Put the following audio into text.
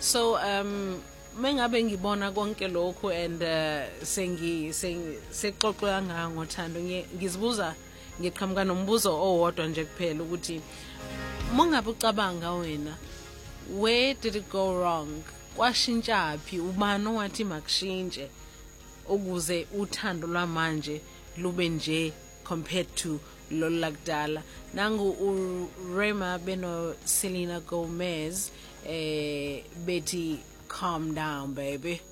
So mengabe ngibona konke lokho and sexoxwa ngothando ngizibuza ngiqhamuka nombuzo owodwa nje kuphela ukuthi mongabe ucabanga wena, where did it go wrong? Kwashintsha phi? Ubani owathi makushintshe ukuze uthando lwamanje lube nje compared to lolu lakudala? Nangu uRema beno Selena Gomez bethi calm down baby.